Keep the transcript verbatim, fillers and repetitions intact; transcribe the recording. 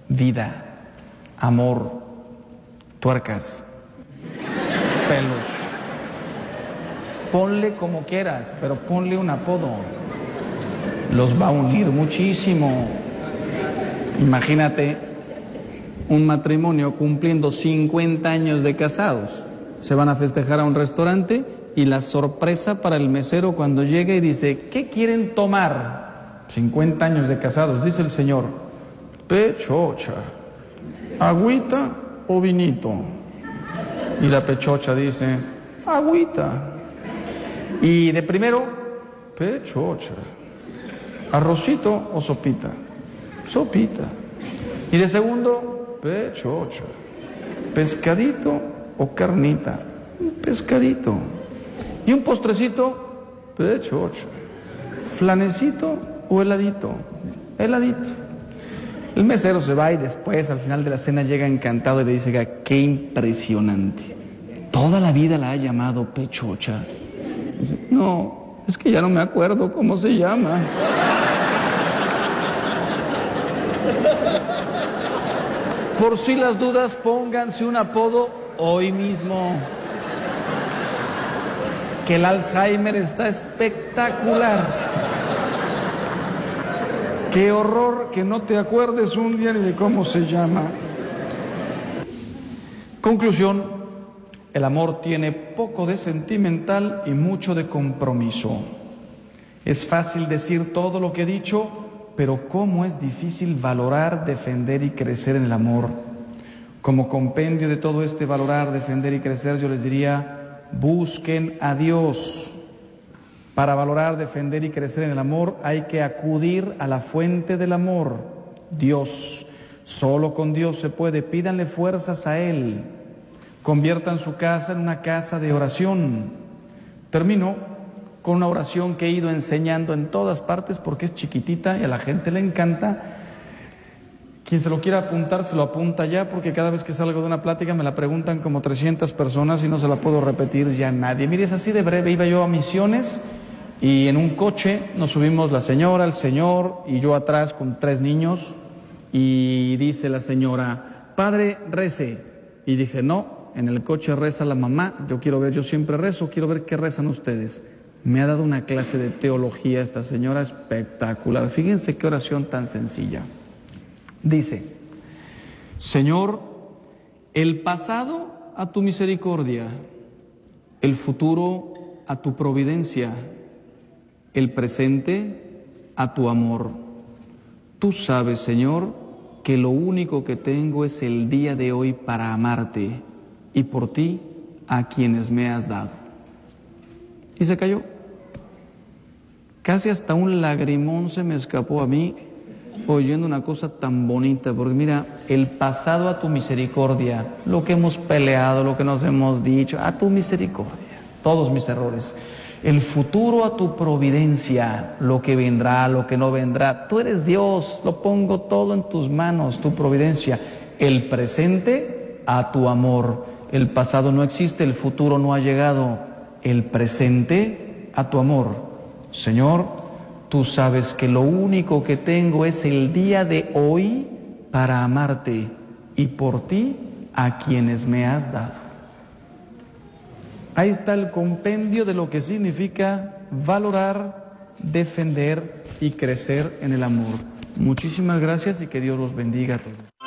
vida, amor, tuercas, pelos. Ponle como quieras, pero ponle un apodo. Los va a unir muchísimo. Imagínate un matrimonio cumpliendo cincuenta años de casados. Se van a festejar a un restaurante y la sorpresa para el mesero cuando llega y dice, ¿qué quieren tomar? cincuenta años de casados, dice el señor, pechocha, agüita o vinito. Y la pechocha dice, agüita. Y de primero, pechocha, arrocito o sopita, sopita. Y de segundo, pechocha, pescadito o carnita, un pescadito. Y un postrecito, pechocha, flanecito o heladito, heladito. El mesero se va y después, al final de la cena, llega encantado y le dice, qué impresionante. Toda la vida la ha llamado pechocha. Dice, no, es que ya no me acuerdo cómo se llama. Por si las dudas, pónganse un apodo hoy mismo. Que el Alzheimer está espectacular. Qué horror que no te acuerdes un día ni de cómo se llama. Conclusión, el amor tiene poco de sentimental y mucho de compromiso. Es fácil decir todo lo que he dicho, pero cómo es difícil valorar, defender y crecer en el amor. Como compendio de todo este valorar, defender y crecer, yo les diría, busquen a Dios. Para valorar, defender y crecer en el amor hay que acudir a la fuente del amor, Dios. Solo con Dios se puede, pídanle fuerzas a Él. Conviertan su casa en una casa de oración. Termino con una oración que he ido enseñando en todas partes porque es chiquitita y a la gente le encanta. Quien se lo quiera apuntar, se lo apunta ya, porque cada vez que salgo de una plática me la preguntan como trescientas personas y no se la puedo repetir ya a nadie. Mire, es así de breve. Iba yo a Misiones y en un coche nos subimos la señora, el señor y yo atrás con tres niños y dice la señora, padre, rece. Y dije, no, en el coche reza la mamá, yo quiero ver, yo siempre rezo, quiero ver qué rezan ustedes. Me ha dado una clase de teología esta señora espectacular. Fíjense qué oración tan sencilla. Dice, Señor, el pasado a tu misericordia, el futuro a tu providencia, el presente a tu amor. Tú sabes, Señor, que lo único que tengo es el día de hoy para amarte y por ti a quienes me has dado. Y se cayó. Casi hasta un lagrimón se me escapó a mí oyendo una cosa tan bonita, porque mira, el pasado a tu misericordia, lo que hemos peleado, lo que nos hemos dicho, a tu misericordia, todos mis errores. El futuro a tu providencia, lo que vendrá, lo que no vendrá. Tú eres Dios, lo pongo todo en tus manos, tu providencia. El presente a tu amor. El pasado no existe, el futuro no ha llegado. El presente a tu amor. Señor, tú sabes que lo único que tengo es el día de hoy para amarte y por ti a quienes me has dado. Ahí está el compendio de lo que significa valorar, defender y crecer en el amor. Muchísimas gracias y que Dios los bendiga a todos.